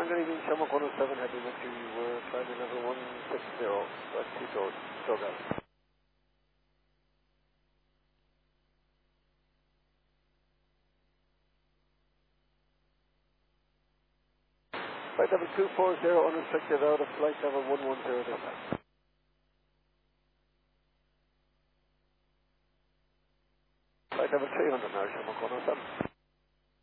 good evening, Shamrock 107, heading up to climbing level 160, West Heathrow, Douglas. Flight level 240, unrestricted, out of flight level 110 this time. Flight level 300 now, Shamrock 107.